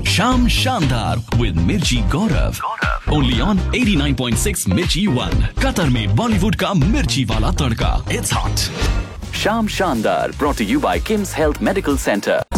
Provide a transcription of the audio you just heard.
शाम शानदार विद मिर्ची गौरव, ओनली ऑन 89.6 मिर्ची 1, कतर में बॉलीवुड का मिर्ची वाला तड़का। It's hot. शाम शानदार brought to you bye KIMS health medical centre.